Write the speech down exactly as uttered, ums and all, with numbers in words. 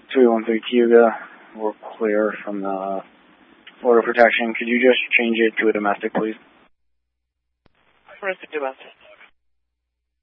three one three Cayuga, we're clear from the order protection. Could you just change it to a domestic, please? Where's the domestic?